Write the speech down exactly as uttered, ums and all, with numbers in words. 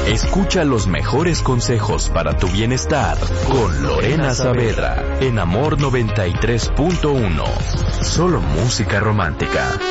Escucha los mejores consejos para tu bienestar con Lorena Saavedra en Amor noventa y tres punto uno. Solo música romántica.